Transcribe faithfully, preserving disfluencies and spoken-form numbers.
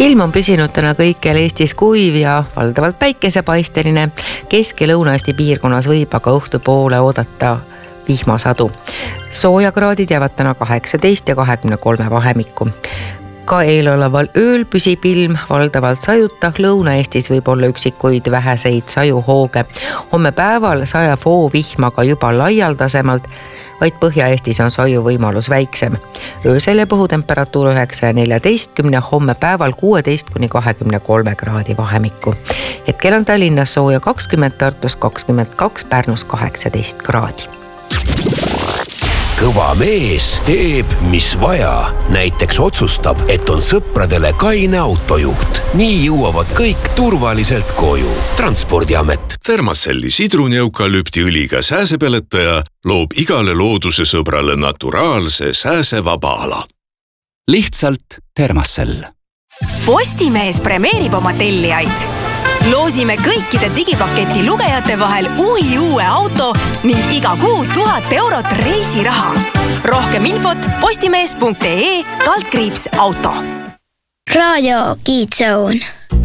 ilm on püsinud täna kõikjal Eestis kuiv ja valdavalt päikesepaisteline. Kesk- ja Lõuna-Eesti piirkonnas võib aga õhtupoole oodata vihmasadu. Soojakraadid jäävad täna kaheksateist ja kahekümne kolme vahemikku. Ka eeloleval ööl püsib ilm valdavalt sajuta. Lõuna-Eestis võib olla üksikuid väheseid sajuhooge. Homme päeval sajab hoo vihmaga juba laialdasemalt, vaid Põhja-Eestis on saju võimalus väiksem. Öösel jääb õhutemperatuur üheksa ja neljateistkümne, homme päeval kuueteist kuni kahekümne kolme kraadi vahemikku. Hetkel on Tallinnas sooja kakskümmend, Tartus kakskümmend kaks, Pärnus kaheksateist kraadi. Kõva mees teeb, mis vaja. Näiteks otsustab, et on sõpradele kaine autojuht. Nii jõuavad kõik turvaliselt koju. Transpordiamet. Thermacelli sidruneukalüpti õliga sääsepeletaja loob igale looduse sõbrale naturaalse sääsevaba ala. Lihtsalt Thermacell. Postimees premeerib oma tellijaid. Loosime kõikide digipaketi lugejate vahel uhi uue auto ning iga kuu tuhat eurot reisiraha. Rohkem infot postimees punkt ee kaldkriips auto. Raadio Kids Zone.